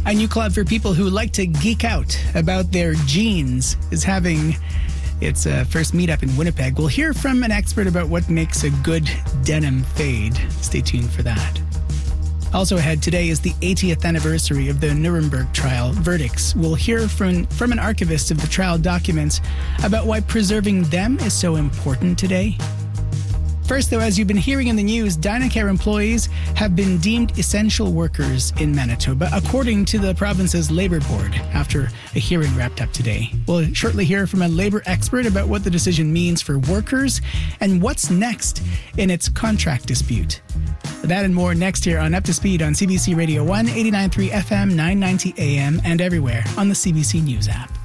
A new club for people who like to geek out about their jeans is having its first meetup in Winnipeg. We'll hear from an expert about what makes a good denim fade. Stay tuned for that. Also ahead today is the 80th anniversary of the Nuremberg trial verdicts. We'll hear from an archivist of the trial documents about why preserving them is so important today. First, though, as you've been hearing in the news, Dynacare employees have been deemed essential workers in Manitoba, according to the province's Labour Board, after a hearing wrapped up today. We'll shortly hear from a Labour expert about what the decision means for workers and what's next in its contract dispute. That and more next here on Up to Speed on CBC Radio 1, 89.3 FM, 990 AM, and everywhere on the CBC News app.